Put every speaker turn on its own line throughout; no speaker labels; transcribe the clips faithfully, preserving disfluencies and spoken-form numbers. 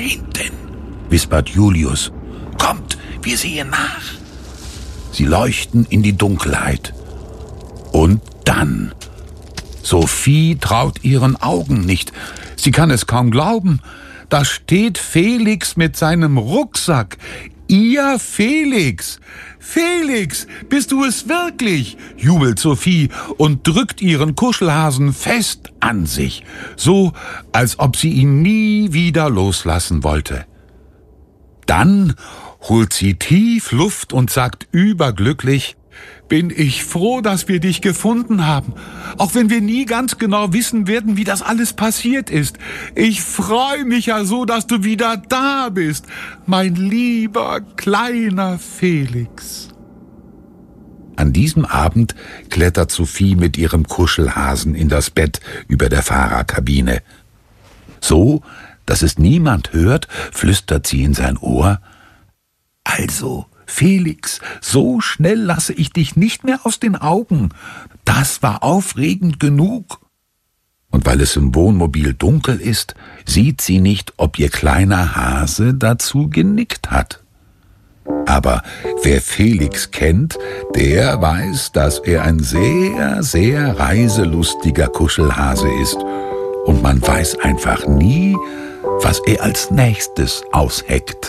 hinten«, wispert Julius. »Kommt, wir sehen nach.« Sie leuchten in die Dunkelheit. Und dann... Sophie traut ihren Augen nicht. Sie kann es kaum glauben. Da steht Felix mit seinem Rucksack. Ihr Felix! Felix, bist du es wirklich? Jubelt Sophie und drückt ihren Kuschelhasen fest an sich, so als ob sie ihn nie wieder loslassen wollte. Dann holt sie tief Luft und sagt überglücklich: »Bin ich froh, dass wir dich gefunden haben, auch wenn wir nie ganz genau wissen werden, wie das alles passiert ist. Ich freue mich ja so, dass du wieder da bist, mein lieber kleiner Felix.« An diesem Abend klettert Sophie mit ihrem Kuschelhasen in das Bett über der Fahrerkabine. So, dass es niemand hört, flüstert sie in sein Ohr: »Also, Felix, so schnell lasse ich dich nicht mehr aus den Augen. Das war aufregend genug.« Und weil es im Wohnmobil dunkel ist, sieht sie nicht, ob ihr kleiner Hase dazu genickt hat. Aber wer Felix kennt, der weiß, dass er ein sehr, sehr reiselustiger Kuschelhase ist. Und man weiß einfach nie, was er als nächstes ausheckt.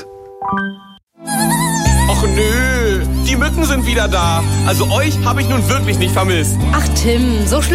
Och nö, die Mücken sind wieder da. Also euch habe ich nun wirklich nicht vermisst.
Ach Tim, so schlimm